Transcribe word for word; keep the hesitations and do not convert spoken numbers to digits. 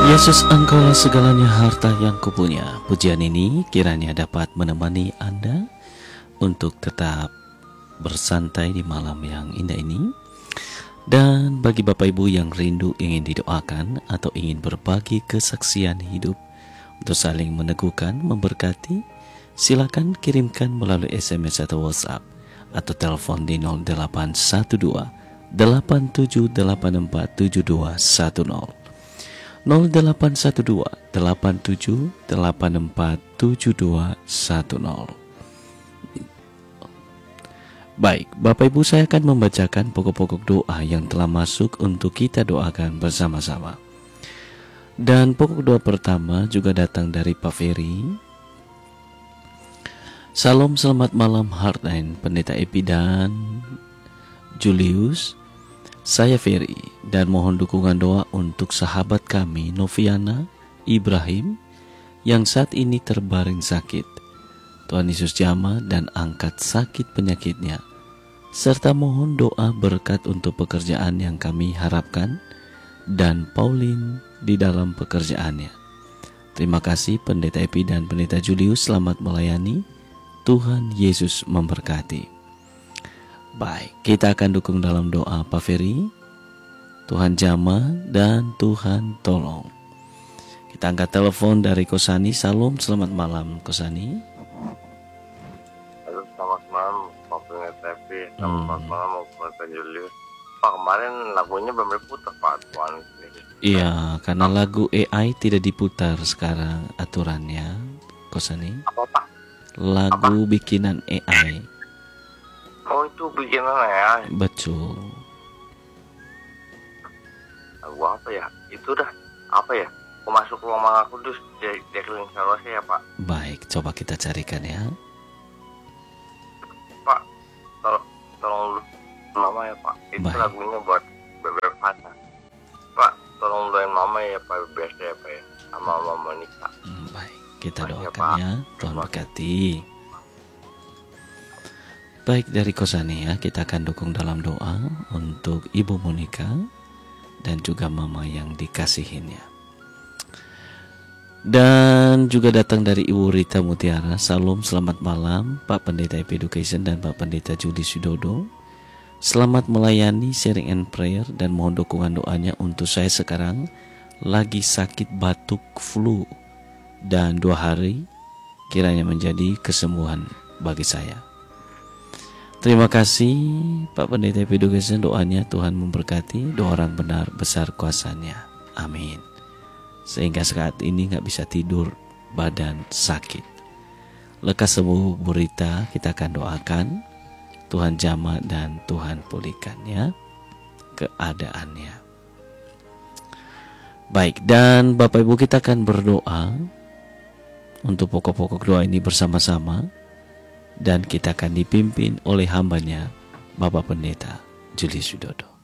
Yesus, Engkaulah segalanya harta yang kupunya. Pujian ini kiranya dapat menemani Anda untuk tetap bersantai di malam yang indah ini. Dan bagi Bapak Ibu yang rindu ingin didoakan atau ingin berbagi kesaksian hidup untuk saling meneguhkan, memberkati, silakan kirimkan melalui S M S atau WhatsApp atau telepon di nol delapan satu dua delapan tujuh delapan empat tujuh dua satu nol nol delapan satu dua delapan tujuh delapan empat tujuh dua satu nol. Baik, Bapak Ibu, saya akan membacakan pokok-pokok doa yang telah masuk untuk kita doakan bersama-sama. Dan pokok doa pertama juga datang dari Pak Ferry. Salam, selamat malam Heartline, Pendeta Epi dan Julius. Saya Ferry dan mohon dukungan doa untuk sahabat kami Noviana Ibrahim yang saat ini terbaring sakit. Tuhan Yesus jamah dan angkat sakit penyakitnya, serta mohon doa berkat untuk pekerjaan yang kami harapkan dan Pauline di dalam pekerjaannya. Terima kasih Pendeta Epi dan Pendeta Julius, selamat melayani. Tuhan Yesus memberkati. Baik, kita akan dukung dalam doa Pak Ferry. Tuhan jamah dan Tuhan tolong. Kita angkat telepon dari Kosani. Salam, selamat malam Kosani. Halo, selamat malam Pak Pendeta Epi. Selamat hmm. malam Pak Julius. Pak, kemarin lagunya belum diputar Pak Tuhan. Iya, karena lagu A I tidak diputar sekarang aturannya Kosani. Apa Pak? Lagu apa? Bikinan A I. Oh, itu bikinan ya? Betul. Lagu apa ya? Itu dah apa ya? Aku masuk ruang Maha Kudus dari keliling Salawase ya Pak. Baik, coba kita carikan ya. Pak, tolong tolong mama ya Pak. Itu baik. Lagunya buat Bebe Fata. Pak, tolong doain mama ya Pak, biasa ya Pak ya, sama Mama Monica. Hmm, baik, kita Baik, doakan ya, ya. Tuhan berkati. Baik, dari Kosani ya, kita akan dukung dalam doa untuk Ibu Monica dan juga Mama yang dikasihinya. Dan juga datang dari Ibu Rita Mutiara. Salam, selamat malam Pak Pendeta Epi Education dan Pak Pendeta Juli Sudodo. Selamat melayani sharing and prayer dan mohon dukungan doanya untuk saya sekarang lagi sakit batuk flu dan dua hari kiranya menjadi kesembuhan bagi saya. Terima kasih Pak Pendeta Epi Education, doanya Tuhan memberkati, doa orang benar besar kuasanya. Amin. Sehingga saat ini gak bisa tidur, badan sakit. Lekas sembuh Burita, kita akan doakan Tuhan jamah dan Tuhan pulihkan ya keadaannya. Baik, dan Bapak Ibu, kita akan berdoa untuk pokok-pokok doa ini bersama-sama. Dan kita akan dipimpin oleh hambanya Bapak Pendeta Juli Sudodo.